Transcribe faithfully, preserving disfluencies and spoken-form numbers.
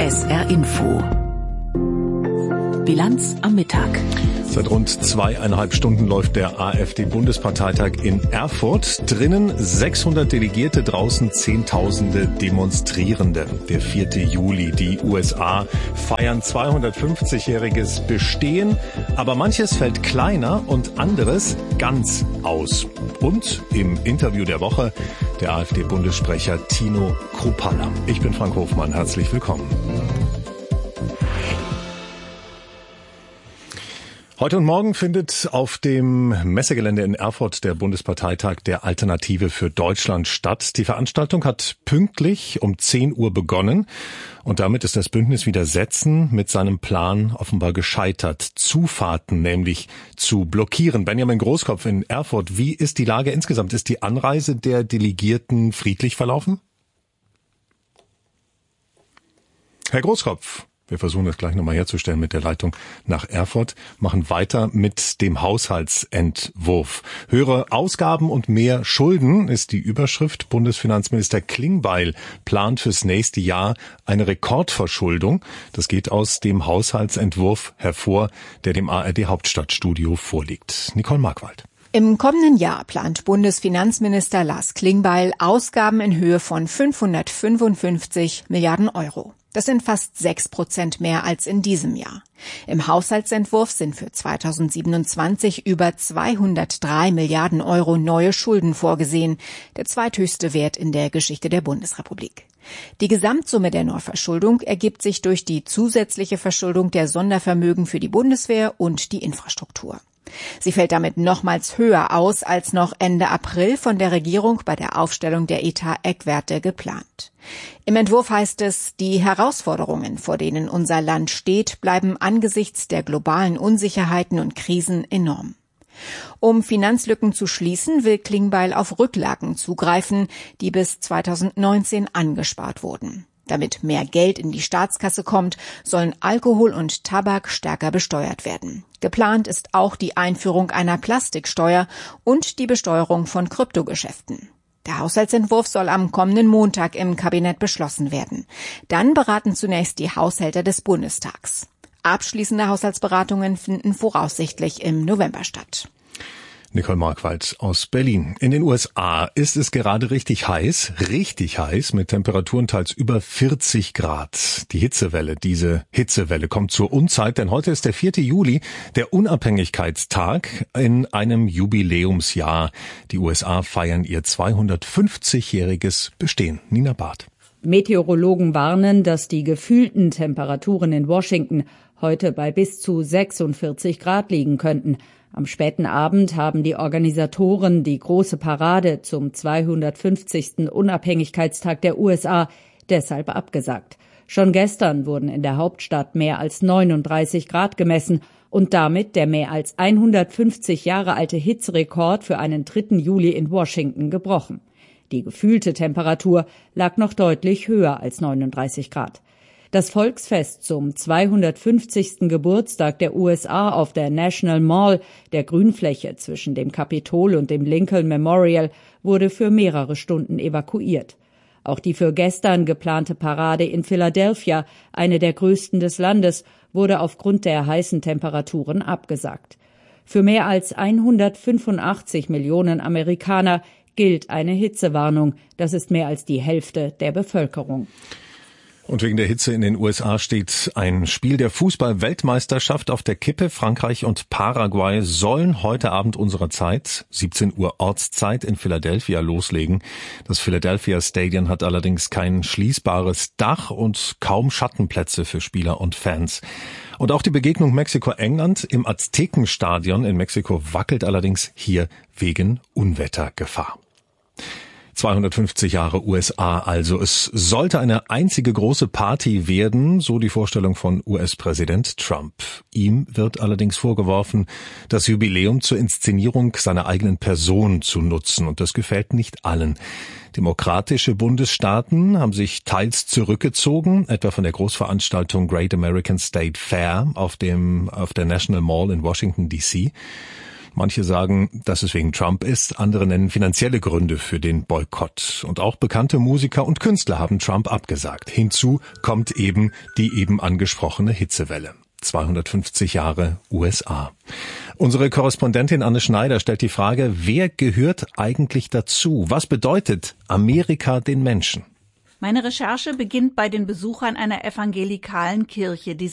S R Info. Bilanz am Mittag. Seit rund zweieinhalb Stunden läuft der AfD-Bundesparteitag in Erfurt. Drinnen sechshundert Delegierte, draußen Zehntausende Demonstrierende. Der vierte Juli. Die U S A feiern zweihundertfünfzigjähriges Bestehen. Aber manches fällt kleiner und anderes ganz aus. Und im Interview der Woche der AfD-Bundessprecher Tino Kruppalla. Ich bin Frank Hofmann. Herzlich willkommen. Heute und morgen findet auf dem Messegelände in Erfurt der Bundesparteitag der Alternative für Deutschland statt. Die Veranstaltung hat pünktlich um zehn Uhr begonnen und damit ist das Bündnis Widersetzen mit seinem Plan offenbar gescheitert, Zufahrten nämlich zu blockieren. Benjamin Großkopf in Erfurt, wie ist die Lage insgesamt? Ist die Anreise der Delegierten friedlich verlaufen? Herr Großkopf. Wir versuchen das gleich nochmal herzustellen mit der Leitung nach Erfurt, machen weiter mit dem Haushaltsentwurf. Höhere Ausgaben und mehr Schulden ist die Überschrift. Bundesfinanzminister Klingbeil plant fürs nächste Jahr eine Rekordverschuldung. Das geht aus dem Haushaltsentwurf hervor, der dem A R D-Hauptstadtstudio vorliegt. Nicole Markwald. Im kommenden Jahr plant Bundesfinanzminister Lars Klingbeil Ausgaben in Höhe von fünfhundertfünfundfünfzig Milliarden Euro. Das sind fast sechs Prozent mehr als in diesem Jahr. Im Haushaltsentwurf sind für zweitausendsiebenundzwanzig über zweihundertdrei Milliarden Euro neue Schulden vorgesehen, der zweithöchste Wert in der Geschichte der Bundesrepublik. Die Gesamtsumme der Neuverschuldung ergibt sich durch die zusätzliche Verschuldung der Sondervermögen für die Bundeswehr und die Infrastruktur. Sie fällt damit nochmals höher aus als noch Ende April von der Regierung bei der Aufstellung der Etat-Eckwerte geplant. Im Entwurf heißt es, die Herausforderungen, vor denen unser Land steht, bleiben angesichts der globalen Unsicherheiten und Krisen enorm. Um Finanzlücken zu schließen, will Klingbeil auf Rücklagen zugreifen, die bis zweitausendneunzehn angespart wurden. Damit mehr Geld in die Staatskasse kommt, sollen Alkohol und Tabak stärker besteuert werden. Geplant ist auch die Einführung einer Plastiksteuer und die Besteuerung von Kryptogeschäften. Der Haushaltsentwurf soll am kommenden Montag im Kabinett beschlossen werden. Dann beraten zunächst die Haushälter des Bundestags. Abschließende Haushaltsberatungen finden voraussichtlich im November statt. Nicole Markwald aus Berlin. In den U S A ist es gerade richtig heiß, richtig heiß, mit Temperaturen teils über vierzig Grad. Die Hitzewelle, diese Hitzewelle kommt zur Unzeit, denn heute ist der vierte Juli, der Unabhängigkeitstag in einem Jubiläumsjahr. Die U S A feiern ihr zweihundertfünfzigjähriges Bestehen. Nina Barth. Meteorologen warnen, dass die gefühlten Temperaturen in Washington heute bei bis zu sechsundvierzig Grad liegen könnten. Am späten Abend haben die Organisatoren die große Parade zum zweihundertfünfzigsten Unabhängigkeitstag der U S A deshalb abgesagt. Schon gestern wurden in der Hauptstadt mehr als neununddreißig Grad gemessen und damit der mehr als hundertfünfzig Jahre alte Hitzerekord für einen dritten Juli in Washington gebrochen. Die gefühlte Temperatur lag noch deutlich höher als neununddreißig Grad. Das Volksfest zum zweihundertfünfzigsten Geburtstag der U S A auf der National Mall, der Grünfläche zwischen dem Kapitol und dem Lincoln Memorial, wurde für mehrere Stunden evakuiert. Auch die für gestern geplante Parade in Philadelphia, eine der größten des Landes, wurde aufgrund der heißen Temperaturen abgesagt. Für mehr als hundertfünfundachtzig Millionen Amerikaner gilt eine Hitzewarnung. Das ist mehr als die Hälfte der Bevölkerung. Und wegen der Hitze in den U S A steht ein Spiel der Fußball-Weltmeisterschaft auf der Kippe. Frankreich und Paraguay sollen heute Abend unserer Zeit, siebzehn Uhr Ortszeit, in Philadelphia loslegen. Das Philadelphia Stadion hat allerdings kein schließbares Dach und kaum Schattenplätze für Spieler und Fans. Und auch die Begegnung Mexiko-England im Aztekenstadion in Mexiko wackelt allerdings hier wegen Unwettergefahr. zweihundertfünfzig Jahre U S A also. Es sollte eine einzige große Party werden, so die Vorstellung von U S-Präsident Trump. Ihm wird allerdings vorgeworfen, das Jubiläum zur Inszenierung seiner eigenen Person zu nutzen. Und das gefällt nicht allen. Demokratische Bundesstaaten haben sich teils zurückgezogen, etwa von der Großveranstaltung Great American State Fair auf dem, auf der National Mall in Washington D C Manche sagen, dass es wegen Trump ist, andere nennen finanzielle Gründe für den Boykott. Und auch bekannte Musiker und Künstler haben Trump abgesagt. Hinzu kommt eben die eben angesprochene Hitzewelle. zweihundertfünfzig Jahre U S A. Unsere Korrespondentin Anne Schneider stellt die Frage, wer gehört eigentlich dazu? Was bedeutet Amerika den Menschen? Meine Recherche beginnt bei den Besuchern einer evangelikalen Kirche, die